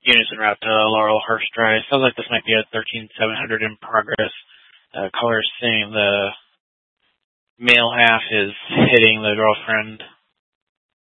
Unison route to Laurel Hurst Drive. Sounds like this might be a 13700 in progress. Caller is saying the male half is hitting the girlfriend